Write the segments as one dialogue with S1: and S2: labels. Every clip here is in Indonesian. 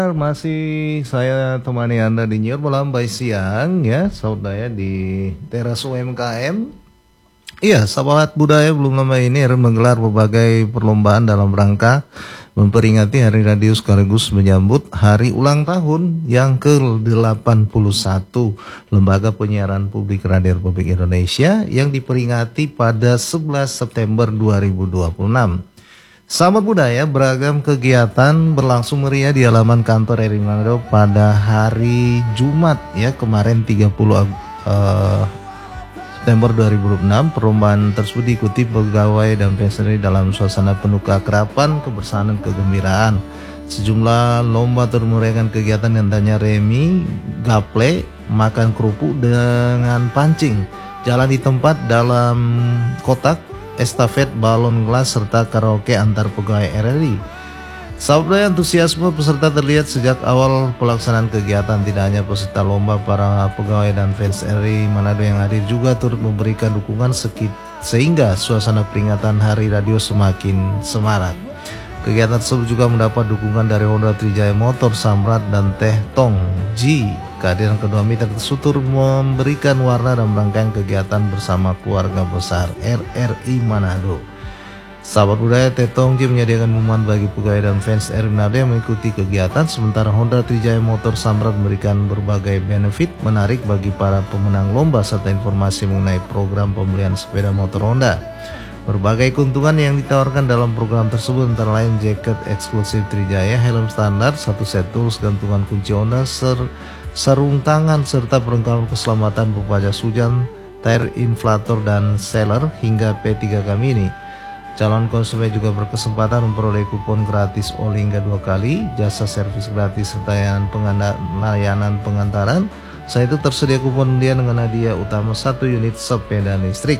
S1: Masih saya temani Anda di New York Malam by Siang ya, saudara di teras UMKM. Iya, sahabat budaya belum lama ini menggelar berbagai perlombaan dalam rangka memperingati Hari Radio sekaligus menyambut hari ulang tahun yang ke-81 Lembaga Penyiaran Publik Radio Republik Indonesia yang diperingati pada 11 September 2026. Sahabat budaya, beragam kegiatan berlangsung meriah di halaman kantor RRI Manado pada hari Jumat ya kemarin 30 September 2006. Perlombaan tersebut diikuti pegawai dan pensiunan dalam suasana penuh keakraban, kebersamaan, kegembiraan. Sejumlah lomba termeriahkan kegiatan yang tanya remi, gaple, makan kerupuk dengan pancing, jalan di tempat dalam kotak, estafet balon gelas serta karaoke antar pegawai RRI. Sahabat, antusiasme peserta terlihat sejak awal pelaksanaan kegiatan. Tidak hanya peserta lomba, para pegawai dan fans RRI Manado yang hadir juga turut memberikan dukungan sehingga suasana peringatan Hari Radio semakin semarak. Kegiatan tersebut juga mendapat dukungan dari Honda Trijaya Motor Samrat dan Teh Tong Ji. Kehadiran kedua mitra tersebut memberikan warna dan rangkaian kegiatan bersama keluarga besar RRI Manado. Sahabat budaya, Teh Tong Ji menyediakan pengumuman bagi pegawai dan fans RRI Manado yang mengikuti kegiatan, sementara Honda Trijaya Motor Samrat memberikan berbagai benefit menarik bagi para pemenang lomba serta informasi mengenai program pembelian sepeda motor Honda. Berbagai keuntungan yang ditawarkan dalam program tersebut antara lain jaket eksklusif Trijaya, helm standar, satu set tools, gantungan kunci Honda, sarung tangan, serta perlengkapan keselamatan berupa jas hujan, tire inflator dan sealer hingga P3K mini. Calon konsumen juga berkesempatan memperoleh kupon gratis oli hingga 2 kali, jasa servis gratis serta layanan pengantaran. Selain itu tersedia kupon undian dengan hadiah utama 1 unit sepeda listrik.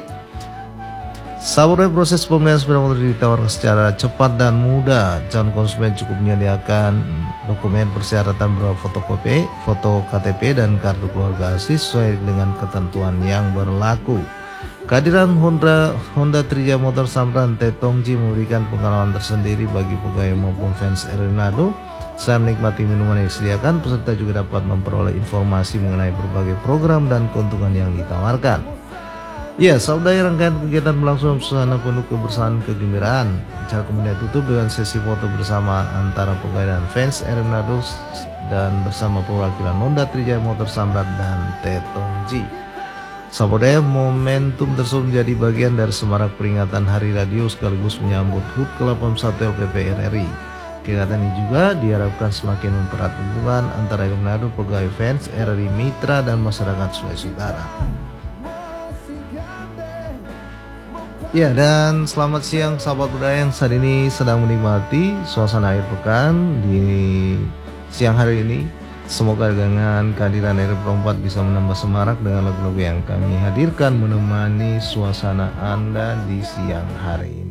S1: Sahabat, proses pembelian sepeda motor ditawarkan secara cepat dan mudah. Calon konsumen cukup menyediakan dokumen persyaratan berupa fotokopi, foto KTP dan kartu keluarga asli sesuai dengan ketentuan yang berlaku. Kehadiran Honda Trijaya Motor Samrat Teh Tong Ji memberikan pengalaman tersendiri bagi pegawai maupun fans RRI Manado. Selain menikmati minuman yang disediakan, peserta juga dapat memperoleh informasi mengenai berbagai program dan keuntungan yang ditawarkan. Ya, saudara, rangkaian kegiatan berlangsung suasana penuh kebersamaan kegembiraan. Acara kemudian tutup dengan sesi foto bersama antara pegawai dan fans RRI Manado dan bersama perwakilan Honda Trijaya Motor Samrat dan Teh Tong Ji. Saudara, momentum tersebut menjadi bagian dari semarak peringatan Hari Radio sekaligus menyambut HUT ke-81 LPP RRI. Kegiatan ini juga diharapkan semakin mempererat hubungan antara RRI Manado, pegawai fans RRI Mitra dan masyarakat Sulawesi Utara. Ya, dan selamat siang sahabat budaya yang saat ini sedang menikmati suasana akhir pekan di siang hari ini. Semoga dengan kehadiran RRI bisa menambah semarak dengan lagu-lagu yang kami hadirkan menemani suasana Anda di siang hari ini.